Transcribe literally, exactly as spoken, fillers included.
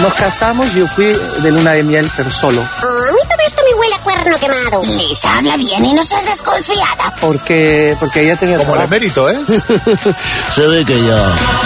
nos casamos y yo fui de luna de miel, pero solo. Oh, a mí todo esto me huele a cuerno quemado. Lisa, habla bien y no seas desconfiada. Porque, porque ella tenía Como el emérito, ¿eh? Se ve que ya...